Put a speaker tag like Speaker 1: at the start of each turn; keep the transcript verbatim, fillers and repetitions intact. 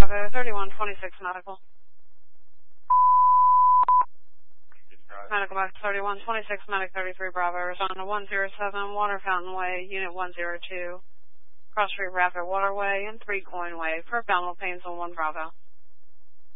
Speaker 1: Bravo, thirty-one twenty-six Medical. Medical box thirty-one twenty-six, Medic thirty-three Bravo, Arizona one zero seven, Water Fountain Way, Unit one zero two, Cross Street Rapid Waterway, and three Coin Way, for abdominal pains on one Bravo.